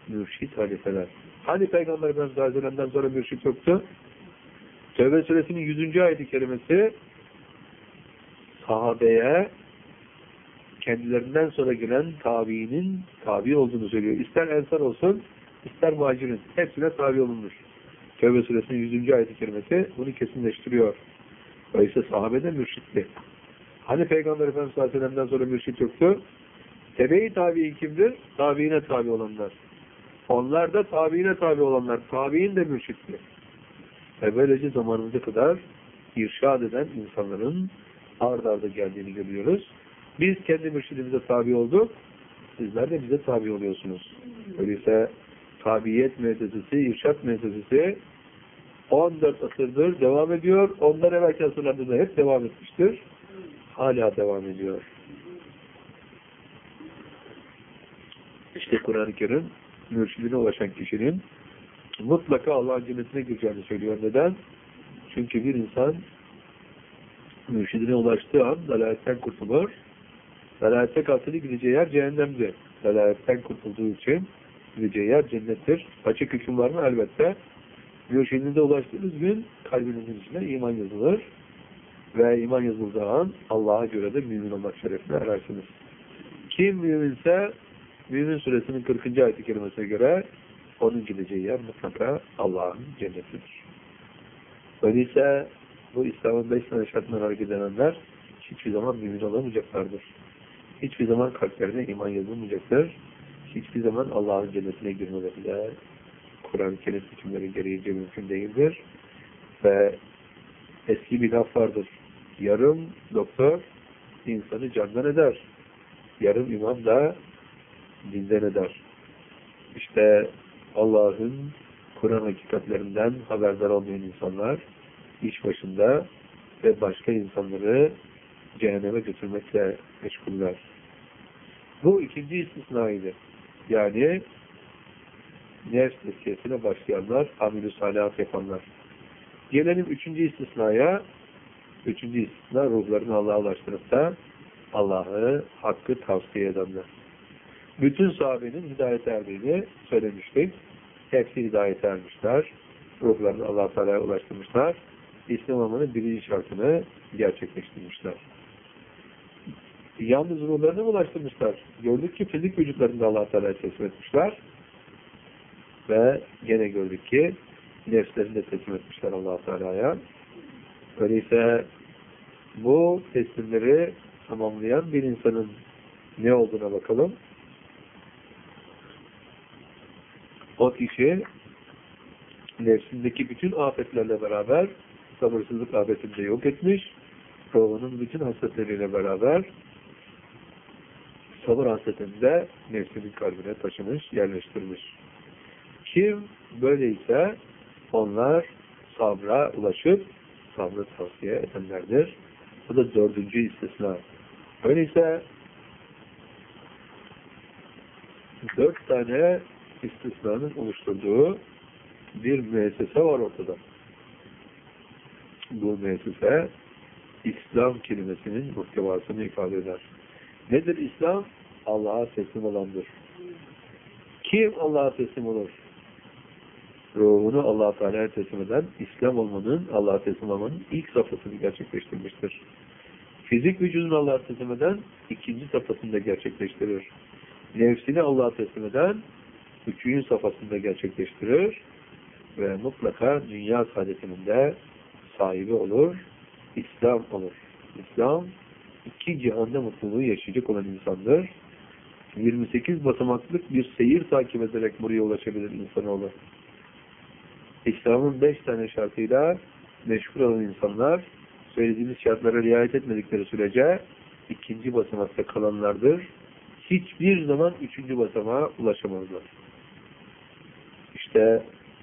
mürşit halifeler. Hani Peygamber Efendimiz Aleyhisselam'dan sonra mürşit yoktu? Tevbe suresinin 100. ayet-i kerimesi sahabeye kendilerinden sonra gelen tabiinin tabi olduğunu söylüyor. İster ensar olsun, ister muhacirin. Hepsine tabi olunmuş. Tevbe suresinin 100. ayet-i kerimesi bunu kesinleştiriyor. Dolayısıyla sahabe de mürşitti. Hani Peygamber Efendimiz Aleyhisselam'dan sonra mürşit yoktu? Tebe-i tabi'in kimdir? Tabiine tabi olanlar. Onlar da tabiine tabi olanlar. Tabi'in de mürşitti. Ve böylece zamanımıza kadar irşad eden insanların ard arda geldiğini görüyoruz. Biz kendi mürşidimize tabi olduk. Sizler de bize tabi oluyorsunuz. Öyleyse tabiyet müessesesi, irşad müessesesi 14 asırdır devam ediyor. Ondan evvelki asırlarda da hep devam etmiştir. Hala devam ediyor. İşte Kur'an-ı Kerim mürşidine ulaşan kişinin mutlaka Allah'ın cennetine gireceğini söylüyor. Neden? Çünkü bir insan mürşidine ulaştığı an dalaletten kurtulur. Dalalette kalsaydı gideceği yer cehennemdi. Dalaletten kurtulduğu için gideceği yer cennettir. Açık hüküm var mı? Elbette. Mürşidine ulaştığınız gün kalbinizin içine iman yazılır. Ve iman yazıldığı an Allah'a göre de mümin olmak şerefine erersiniz. Kim müminse Mümin Suresinin 40. ayet-i kerimesine göre onun gideceği yer mutlaka Allah'ın cennetidir. Öyleyse bu İslam'ın 5 tane şartından hareket edenler hiçbir zaman mümin olamayacaklardır. Hiçbir zaman kalplerine iman yazılmayacaktır. Hiçbir zaman Allah'ın cennetine girmeleri de Kur'an-ı Kerim hükümleri gereğince mümkün değildir. Ve eski bir laf vardır. Yarım doktor insanı candan eder. Yarım imam da dinden eder. İşte Allah'ın Kur'an hakikatlerinden haberdar olmayan insanlar iş başında ve başka insanları cehenneme götürmekle meşguller. Bu ikinci istisnaydı. Yani nefs tezkiyesine başlayanlar, amel-i salihat yapanlar. Gelelim üçüncü istisnaya. Üçüncü istisna ruhlarını Allah'a ulaştırıp da Allah'ı, hakkı tavsiye edenler. Bütün sahabenin hidayete erdiğini söylemiştik. Hepsi hidayete ermişler. Ruhlarını Allah-u Teala'ya ulaştırmışlar. İslam olmanın birinci şartını gerçekleştirmişler. Yalnız ruhlarını mı ulaştırmışlar? Gördük ki fizik vücutlarını da Allah-u Teala'ya teslim etmişler. Ve gene gördük ki nefslerini de teslim etmişler Allah-u Teala'ya. Öyleyse bu teslimleri tamamlayan bir insanın ne olduğuna bakalım. O kişi nefsindeki bütün afetlerle beraber sabırsızlık afetini de yok etmiş, ruhunun bütün hasretleriyle beraber sabır hasretini de nefsinin kalbine taşımış, yerleştirmiş. Kim böyleyse onlar sabra ulaşıp sabrı tavsiye edenlerdir. Bu da dördüncü istisna. Öyleyse 4 tane istisnanın oluşturduğu bir müessese var ortada. Bu müessese İslam kelimesinin muhtevasını ifade eder. Nedir İslam? Allah'a teslim olandır. Kim Allah'a teslim olur? Ruhunu Allah-u Teala'ya teslim eden, İslam olmanın, Allah'a teslim olmanın ilk safhasını gerçekleştirmiştir. Fizik vücudunu Allah'a teslim eden, ikinci safhasını da gerçekleştirir. Nefsini Allah'a teslim eden, üçüncü safhasında gerçekleştirir ve mutlaka dünya saadetinin de sahibi olur, İslam olur. İslam, iki cihanda mutluluğu yaşayacak olan insandır. 28 basamaklık bir seyir takip ederek buraya ulaşabilir insanoğlu. İslam'ın 5 tane şartıyla meşgul olan insanlar, söylediğimiz şartlara riayet etmedikleri sürece ikinci basamakta kalanlardır. Hiçbir zaman üçüncü basamağa ulaşamazlar. İşte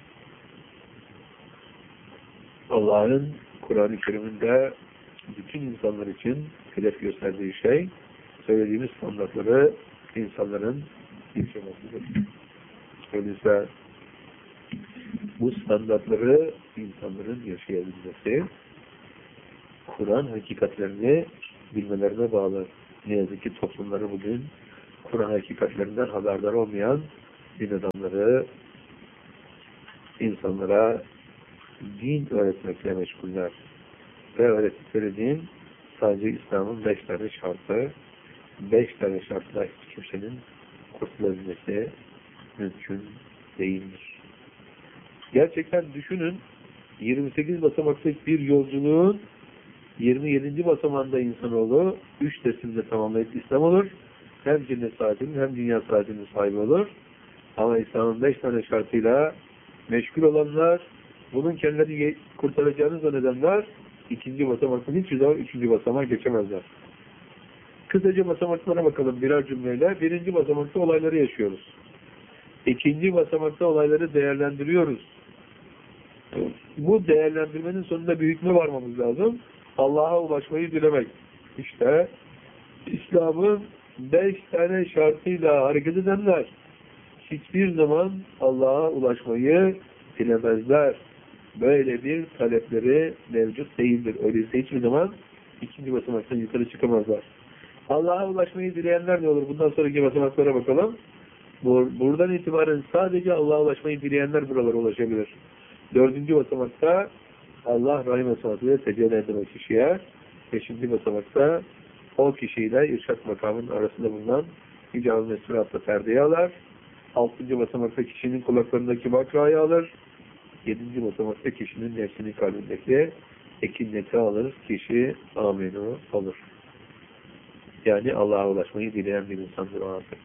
Allah'ın Kur'an-ı Kerim'inde bütün insanlar için hedef gösterdiği şey, söylediğimiz standartları insanların yaşamasıdır. Öyleyse bu standartları insanların yaşayabilmesi, Kur'an hakikatlerini bilmelerine bağlı. Ne yazık ki toplumları bugün Kur'an hakikatlerinden haberdar olmayan din adamları insanlara din öğretmekle meşguller. Ve öğrettikleri din sadece İslam'ın 5 tane şartı. 5 tane şartla hiç kimsenin kurtulabilmesi mümkün değildir. Gerçekten düşünün, 28 basamaklık bir yolculuğun 27. basamağında insanoğlu 3 teslimde tamamlayıp İslam olur. Hem cennet saadetinin hem dünya saadetinin sahibi olur. Ama İslam'ın 5 tane şartıyla meşgul olanlar, bunun kendilerini kurtaracağını zannedenler, ikinci basamaktan hiçbir zaman 3. basamağa geçemezler. Kısaca basamaklara bakalım birer cümleyle. 1. basamakta olayları yaşıyoruz. 2. basamakta olayları değerlendiriyoruz. Bu değerlendirmenin sonunda bir hükme varmamız lazım. Allah'a ulaşmayı dilemek. İşte İslam'ın 5 tane şartıyla hareket edenler hiçbir zaman Allah'a ulaşmayı dilemezler. Böyle bir talepleri mevcut değildir. Öyleyse hiçbir zaman 2. basamaktan yukarı çıkamazlar. Allah'a ulaşmayı dileyenler ne olur? Bundan sonraki basamaklara bakalım. Buradan itibaren sadece Allah'a ulaşmayı dileyenler buralara ulaşabilir. 4. basamakta Allah rahim esmasıyla tecelli eden o kişiye, 5. basamakta o kişiyle irşad makamının arasında bulunan icab-ı mesfiratla perdeyi alır. 6. basamakta kişinin kulaklarındaki bakrayı alır. 7. basamakta kişinin nefsinin kalbindeki ekinleti alır. Kişi aminu olur. Yani Allah'a ulaşmayı dileyen bir insandır o artık.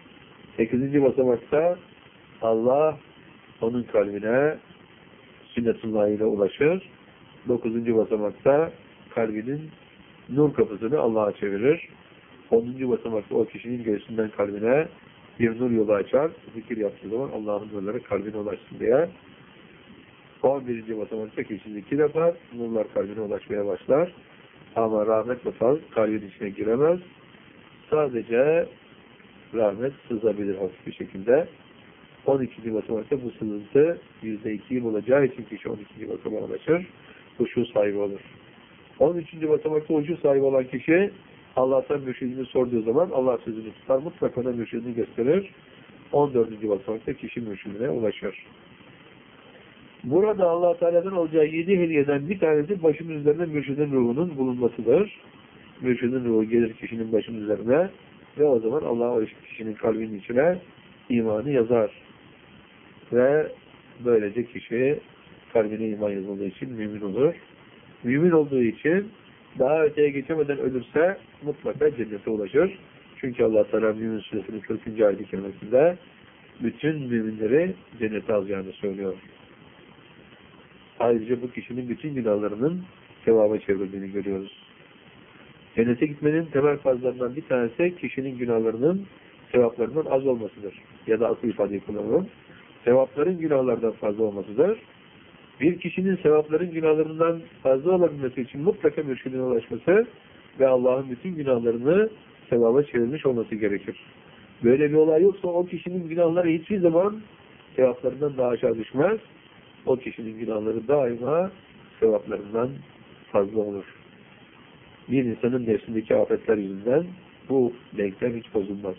8. basamakta Allah onun kalbine sünnetullahı ile ulaşır. 9. basamakta kalbinin nur kapısını Allah'a çevirir. 10. basamakta o kişinin göğsünden kalbine bir nur yolu açar. Zikir yaptığı zaman Allah'ın nurları kalbine ulaşsın diye. 11. basamakta kişi zikir yapar. Nurlar kalbine ulaşmaya başlar. Ama rahmet ve fazl kalbin içine giremez. Sadece rahmet sızabilir hafif bir şekilde. 12. basamakta bu sızıntı %2'yi bulacağı için kişi 12. basamağa ulaşır. Huşu sahibi olur. 13. basamakta huşu sahibi olan kişi Allah'tan mürşidini sorduğu zaman Allah sözünü tutar. Mutlaka ona mürşidini gösterir. 14. basamakta kişi mürşidine ulaşır. Burada Allah Teala'dan olacağı 7 hediyeden bir tanesi başının üzerine mürşidin ruhunun bulunmasıdır. Mürşidin ruhu gelir kişinin başının üzerine ve o zaman Allah o kişinin kalbinin içine imanı yazar. Ve böylece kişi kalbine iman yazıldığı için mümin olur. Mümin olduğu için daha öteye geçemeden ölürse mutlaka cennete ulaşır. Çünkü Allah Teala Mümin Suresinin 40. ayet-i kerimesinde bütün müminleri cennete alacağını söylüyor. Ayrıca bu kişinin bütün günahlarının sevaba çevrildiğini görüyoruz. Cennete gitmenin temel farzlarından bir tanesi kişinin günahlarının sevaplarından az olmasıdır. Ya da asıl ifadeyi kullanalım. Sevapların günahlardan fazla olmasıdır. Bir kişinin sevapların günahlarından fazla olabilmesi için mutlaka mürşidine ulaşması ve Allah'ın bütün günahlarını sevaba çevirmiş olması gerekir. Böyle bir olay yoksa o kişinin günahları hiçbir zaman sevaplarından daha aşağı düşmez. O kişinin günahları daima sevaplarından fazla olur. Bir insanın nefsindeki afetler yüzünden bu denklem hiç bozulmaz.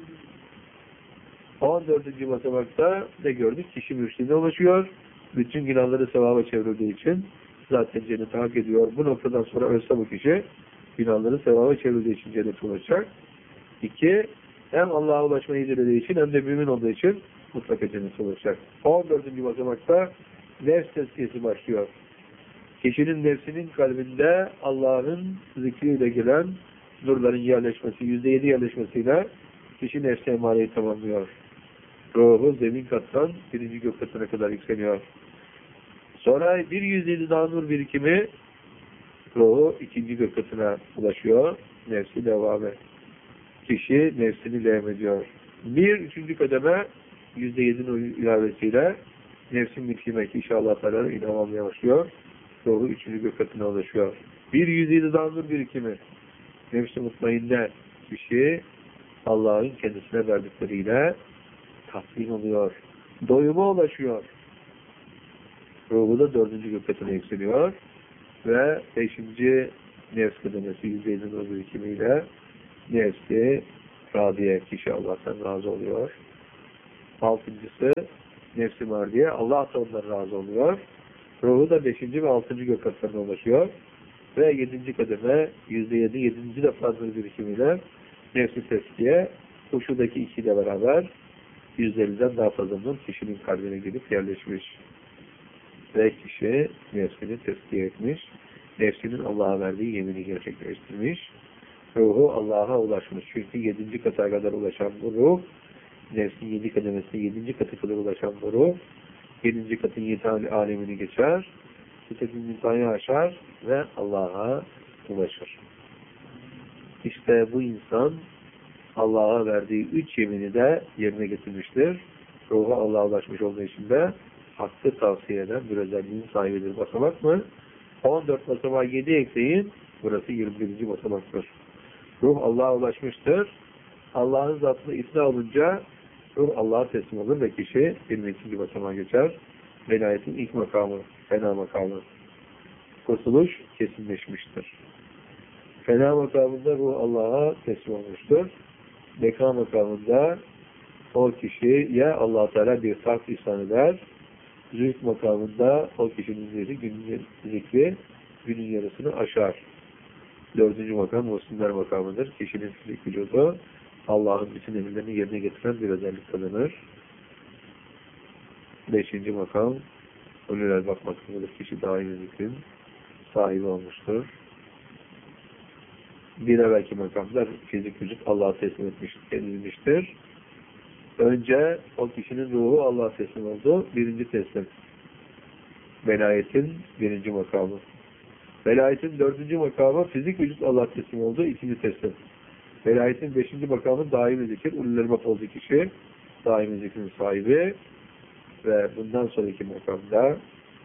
14. basamakta ne gördük? Kişi mürşidine ulaşıyor. Bütün günahları sevaba çevrildiği için zaten cennete hak ediyor. Bu noktadan sonra ölse bu kişi günahları sevaba çevrildiği için cennete ulaşacak. 2. Hem Allah'a ulaşmayı dilediği için hem de mümin olduğu için mutlaka cennete ulaşacak. 14. basamakta nefs tezkiyesi başlıyor. Kişinin nefsinin kalbinde Allah'ın zikriyle gelen nurların yerleşmesi, %7 yerleşmesiyle kişi nefse emareyi tamamlıyor. Ruhu zemin kattan 1. gök katına kadar yükseliyor. Sonra bir %7 daha nur birikimi ruhu 2. gök katına ulaşıyor. Nefsi devamı. Kişi nefsini lehim ediyor. Bir 3. kademe %7 nur ilavesiyle nefsin mülkime ki inşallah Teala inanmaya başlıyor. Ruhu 3. gök katına ulaşıyor. Bir 107 daha nur birikimi nefsi mutmainne kişi Allah'ın kendisine verdikleriyle tatmin oluyor. Doyuma ulaşıyor. Ruhu da 4. gök katına yükseliyor. Ve 5. nefs kademesi %7 nur birikimiyle nefsi radiye kişi Allah'tan razı oluyor. Altıncısı nefsim var diye. Allah da ondan razı oluyor. Ruhu da 5. ve 6. gök katlarına ulaşıyor. Ve 7. kademe %7, 7. defadır birikimiyle nefsi teskiye, huşudaki ikisiyle beraber 150'den daha fazlanın kişinin kalbine girip yerleşmiş. Ve kişi nefsini teskiye etmiş. Nefsinin Allah'a verdiği yemini gerçekleştirmiş. Ruhu Allah'a ulaşmış. Çünkü 7. kata kadar ulaşan bu ruh, nefsin 7 kademesine 7. katı kadar ulaşan bu ruh, 7. katın 7 alemini geçer, 8. imtihanı aşar ve Allah'a ulaşır. İşte bu insan Allah'a verdiği 3 yemini de yerine getirmiştir. Ruhu Allah'a ulaşmış olduğu için de hakkı tavsiye eden bir özelliğin sahibidir. Basamak mı? 14 basamağa 7 ekleyin, burası 21. basamaktır. Ruh Allah'a ulaşmıştır. Allah'ın zatına ikna olunca ruh Allah'a teslim olur ve kişi 22. basamağa geçer. Velayetin ilk makamı, fena makamı. Kurtuluş kesinleşmiştir. Fena makamında ruh Allah'a teslim olmuştur. Beka makamında o kişiye Allah Teala bir fark ihsan eder. Zülk makamında o kişinin zikri günün yarısını aşar. 4. makam Muslimler makamıdır. Kişinin fizik vücudu Allah'ın bütün emirlerini yerine getiren bir özellik kazanır. 5. makam Ulul Albab makamıdır. Kişi daimi zikrin sahibi olmuştur. Bir evvelki makamlar fizik vücut Allah'a teslim edilmiştir. Önce o kişinin ruhu Allah'a teslim oldu. 1. teslim. Velayetin 1. makamı. Velayetin 4. makamı fizik vücut Allah'a teslim oldu. 2. teslim. Velayetin 5. makamı daimi zikir. Ulul Albab olduğu kişi daimi zikrin sahibi ve bundan sonraki makamda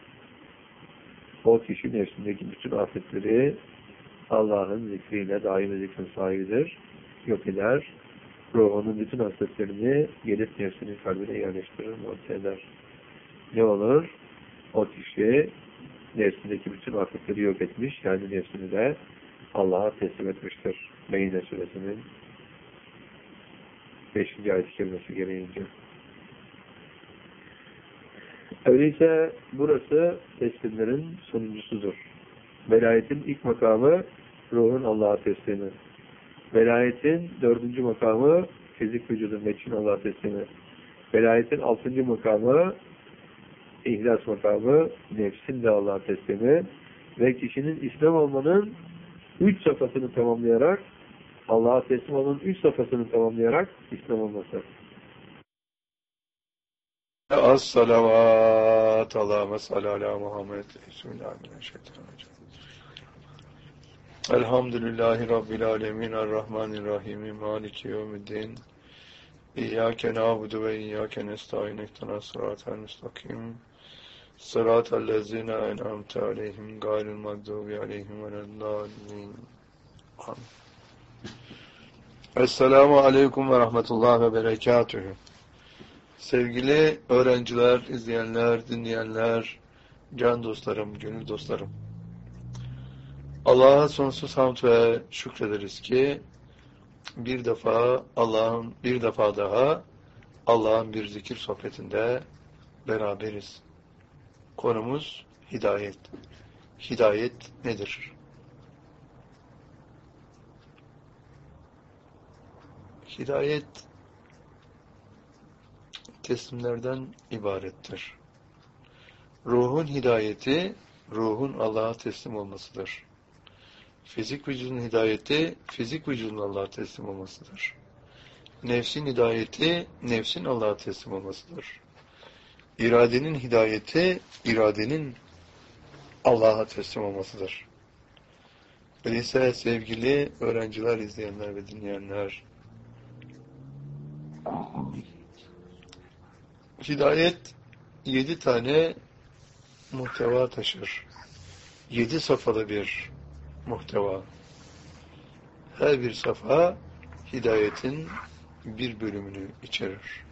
o kişi nefsindeki bütün afetleri Allah'ın zikriyle daimi zikrin sahibidir. Yok eder. Ruhunun bütün hasletlerini gelip nefsinin kalbine yerleştirir, muhafaza eder. Ne olur? O kişi nefsindeki bütün afetleri yok etmiş, yani nefsini de Allah'a teslim etmiştir. Beyne suresinin 5. ayet-i kerimesi gereğince. Öyleyse burası teslimlerin sonuncusudur. Velayetin ilk makamı ruhun Allah'a teslimi. Velayetin 4. makamı fizik vücudun meçhun Allah'a teslimi. Velayetin 6. makamı ihlas makamı nefsin de Allah'a teslimi ve kişinin İslam olmanın 3 safhasını tamamlayarak Allah'a teslim olmanın 3 safhasını tamamlayarak İslam olması. Es-salavat Allahümme salli ala Muhammed. Bismillahirrahmanirrahim. Elhamdülillahi Rabbil alemin. Errahmanirrahim. Maliki yevmiddin. İyyâke na'budu ve iyyâke nestaîn. İhdinas sıratal müstakim. Sıratal lezîne en'amte aleyhim gayril mağdûbi aleyhim veleddâllîn. Amin. Esselamu aleyküm ve rahmetullah ve berekatühü. Sevgili öğrenciler, izleyenler, dinleyenler, can dostlarım, gönül dostlarım. Allah'a sonsuz hamd ve şükrederiz ki bir defa daha Allah'ın bir zikir sohbetinde beraberiz. Konumuz hidayet. Hidayet nedir? Hidayet teslimlerden ibarettir. Ruhun hidayeti, ruhun Allah'a teslim olmasıdır. Fizik vücudun hidayeti, fizik vücudun Allah'a teslim olmasıdır. Nefsin hidayeti, nefsin Allah'a teslim olmasıdır. İradenin hidayeti, iradenin Allah'a teslim olmasıdır. Öyleyse sevgili öğrenciler, izleyenler ve dinleyenler, hidayet 7 tane muhteva taşır. 7 safhalı bir muhteva. Her bir safha hidayetin bir bölümünü içerir.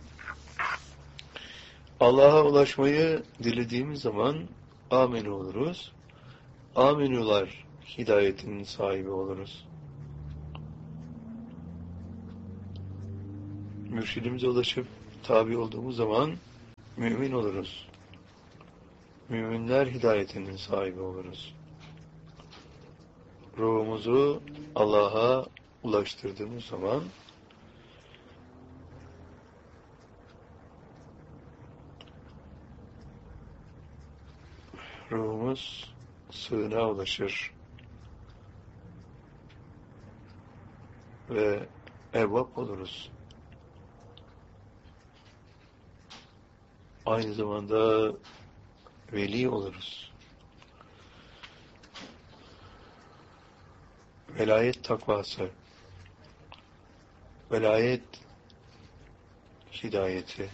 Allah'a ulaşmayı dilediğimiz zaman amenü oluruz. Amenüler hidayetin sahibi oluruz. Mürşidimize ulaşıp tabi olduğumuz zaman mümin oluruz. Müminler hidayetinin sahibi oluruz. Ruhumuzu Allah'a ulaştırdığımız zaman ruhumuz sığınağa ulaşır ve evvap oluruz. Aynı zamanda veli oluruz. Velayet takvası, velayet hidayeti,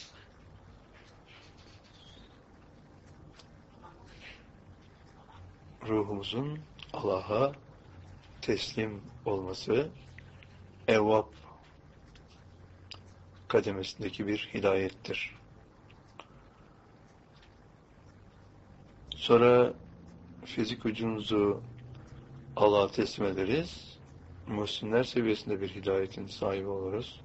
ruhumuzun Allah'a teslim olması, evvap kademesindeki bir hidayettir. Sonra fizik vücudumuzu Allah'a teslim ederiz. Müslümanlar seviyesinde bir hidayetin sahibi oluruz.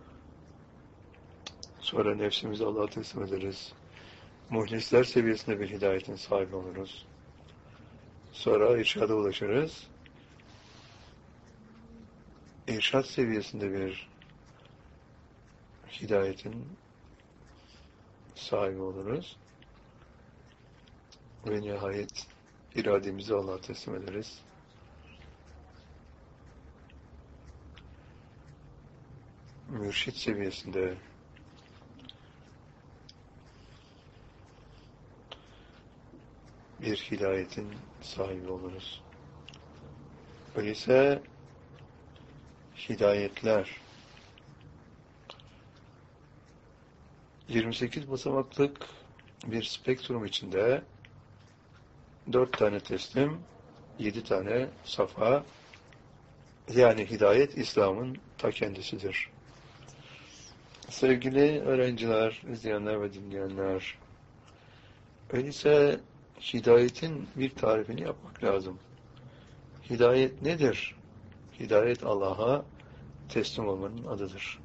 Sonra nefsimizi Allah'a teslim ederiz. Muhlisler seviyesinde bir hidayetin sahibi oluruz. Sonra irşada ulaşırız. İrşad seviyesinde bir hidayetin sahibi oluruz. Ve nihayet irademizi Allah'a teslim ederiz. Mürşit seviyesinde bir hidayetin sahibi oluruz. Öyleyse hidayetler 28 basamaklık bir spektrum içinde 4 tane teslim, 7 tane safa, yani hidayet İslam'ın ta kendisidir. Sevgili öğrenciler, izleyenler ve dinleyenler, öyleyse hidayetin bir tarifini yapmak lazım. Hidayet nedir? Hidayet Allah'a teslim olmanın adıdır.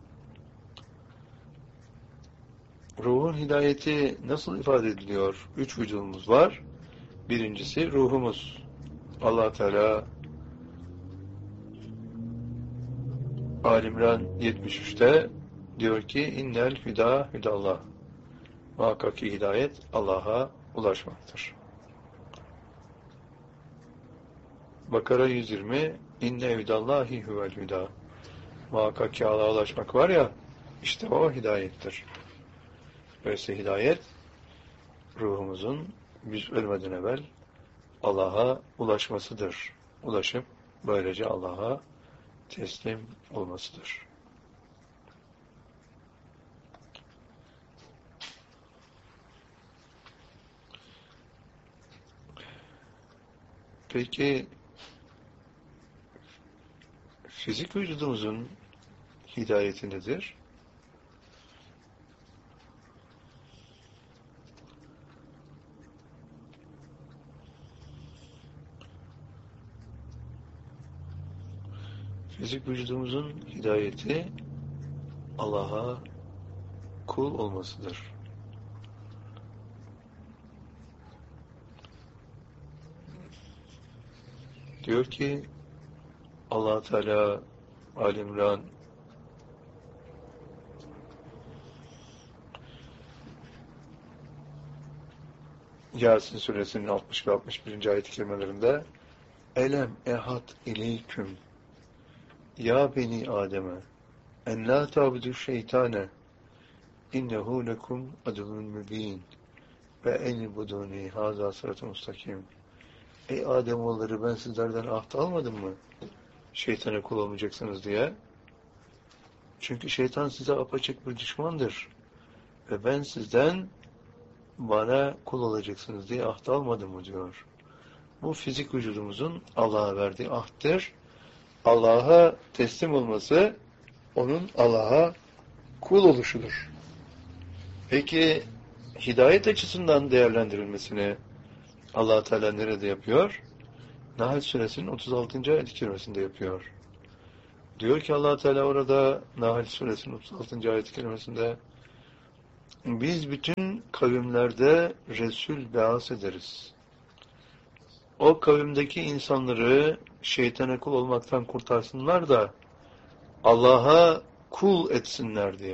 Ruhun hidayeti nasıl ifade ediliyor? 3 vücudumuz var. Birincisi ruhumuz. Allah Teala Alimran 73'te diyor ki innel hüda hüdallah. Muhakkak ki hidayet Allah'a ulaşmaktır. Bakara 120 inne hüdallahi huvel hüda. Muhakkak ki Allah'a ulaşmak var ya, işte o hidayettir. Böylesi hidayet ruhumuzun biz ölmeden evvel Allah'a ulaşmasıdır. Ulaşıp böylece Allah'a teslim olmasıdır. Peki fizik vücudumuzun hidayeti nedir? Fizik vücudumuzun hidayeti Allah'a kul olmasıdır. Diyor ki Allah Teala Alimran Yasin suresinin 60 ve 61. ayet-i kerimelerinde Elem ehad ileyküm ya beni Adem'e en la tabudu şeytane innehu lekum aduvun mübin ve enibuduni haza sıratı mustakim. Ey Ademoğulları, ben sizlerden ahd almadım mı? Şeytana kul olmayacaksınız diye. Çünkü şeytan size apaçık bir düşmandır. Ve ben sizden bana kul olacaksınız diye ahd almadım mı diyor. Bu fizik vücudumuzun Allah'a verdiği ahttır. Allah'a teslim olması, onun Allah'a kul oluşudur. Peki hidayet açısından değerlendirilmesini Allah Teala nerede yapıyor? Nahl suresinin 36. ayet-i kerimesinde yapıyor. Diyor ki Allah Teala orada Nahl suresinin 36. ayet-i kerimesinde Biz bütün kavimlerde Resul beas ederiz. O kavimdeki insanları şeytana kul olmaktan kurtarsınlar da Allah'a kul etsinler diye.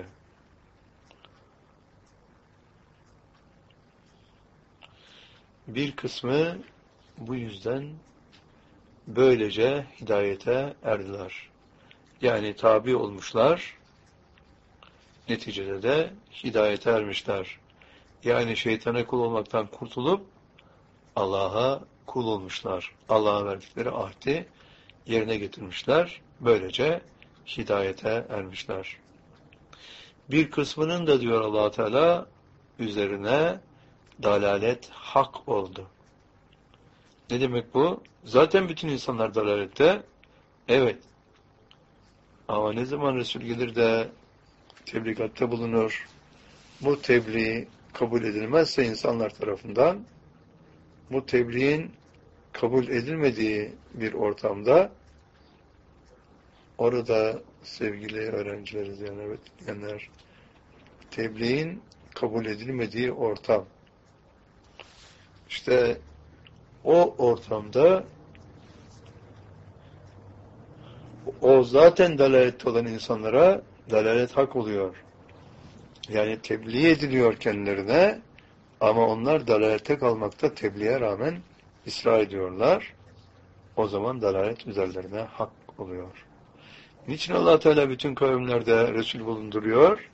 Bir kısmı bu yüzden böylece hidayete erdiler. Yani tabi olmuşlar, neticede de hidayete ermişler. Yani şeytana kul olmaktan kurtulup Allah'a kul olmuşlar. Allah'a verdikleri ahdi yerine getirmişler. Böylece hidayete ermişler. Bir kısmının da diyor Allah Teala üzerine dalalet hak oldu. Ne demek bu? Zaten bütün insanlar dalalette. Evet. Ama ne zaman Resul gelir de tebligatta bulunur, bu tebliğ kabul edilmezse insanlar tarafından, bu tebliğin kabul edilmediği bir ortamda, orada sevgili öğrenciler, izleyenler, tebliğin kabul edilmediği ortam, işte o ortamda o zaten dalalette olan insanlara dalalet hak oluyor. Yani tebliğ ediliyor kendilerine ama onlar dalalette kalmakta tebliğe rağmen ısrar ediyorlar. O zaman dalalet üzerlerine hak oluyor. Niçin Allah Teala bütün kavimlerde Resul bulunduruyor?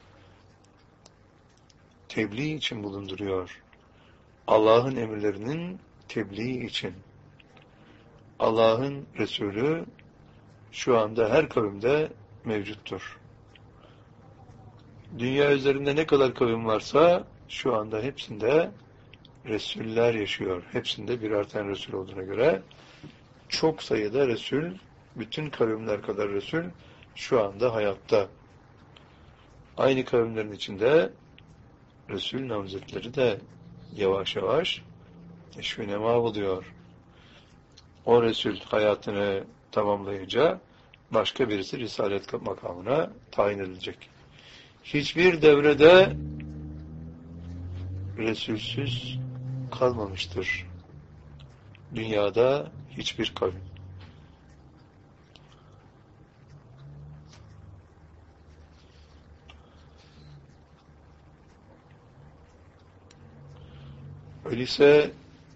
Tebliğ için bulunduruyor. Allah'ın emirlerinin tebliği için. Allah'ın Resulü şu anda her kavimde mevcuttur. Dünya üzerinde ne kadar kavim varsa şu anda hepsinde Resuller yaşıyor. Hepsinde birer tane Resul olduğuna göre çok sayıda Resul, bütün kavimler kadar Resul şu anda hayatta. Aynı kavimlerin içinde Resul namzetleri de yavaş yavaş teşvinema buluyor. O Resul hayatını tamamlayınca başka birisi Risalet makamına tayin edilecek. Hiçbir devrede Resulsüz kalmamıştır. Dünyada hiçbir kavim. Öyleyse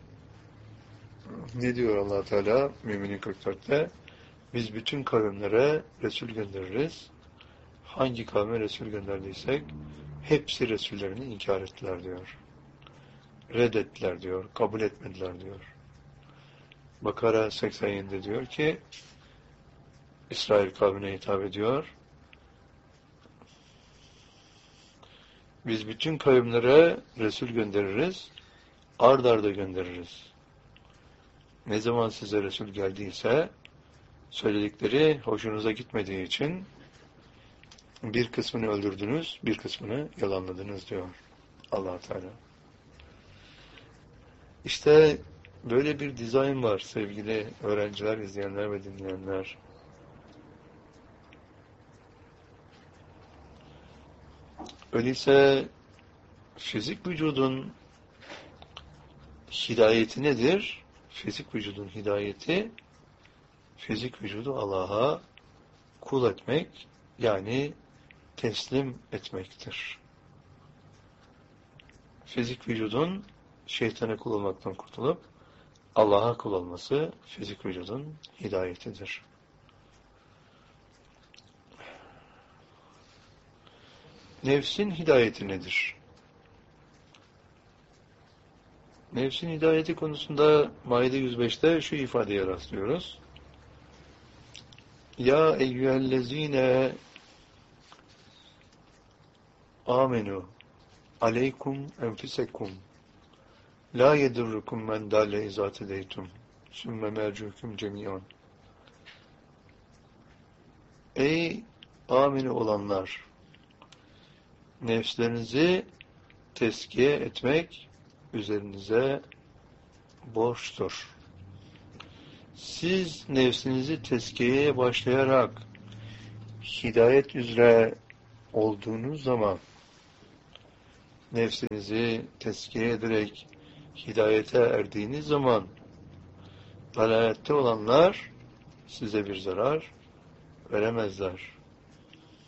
ne diyor Allah Teala Mü'minin 44'te? Biz bütün kavimlere Resul göndeririz. Hangi kavme Resul gönderdiysek hepsi Resullerini inkar ettiler diyor. Reddettiler diyor. Kabul etmediler diyor. Bakara 87'de diyor ki İsrail kavmine hitap ediyor. Biz bütün kavimlere Resul göndeririz. Ard arda göndeririz. Ne zaman size Resul geldiyse söyledikleri hoşunuza gitmediği için bir kısmını öldürdünüz, bir kısmını yalanladınız diyor Allah Teala. İşte böyle bir dizayn var sevgili öğrenciler, izleyenler ve dinleyenler. Öyleyse fizik vücudun hidayeti nedir? Fizik vücudun hidayeti, fizik vücudu Allah'a kul etmek, yani teslim etmektir. Fizik vücudun şeytana kul olmaktan kurtulup Allah'a kul olması fizik vücudun hidayetidir. Nefsin hidayeti nedir? Nefsin hidayeti konusunda Maide 105'te şu ifadeye rastlıyoruz. Ya eyyühellezine amenu aleykum enfisekum la yedurrukum men dalle izatedeytum sümme mercukum cemiyan. Ey aminu olanlar! Nefslerinizi tezkiye etmek üzerinize borçtur. Siz nefsinizi tezkiyeye başlayarak hidayet üzere olduğunuz zaman nefsinizi tezkiye ederek hidayete erdiğiniz zaman dalalette olanlar size bir zarar veremezler.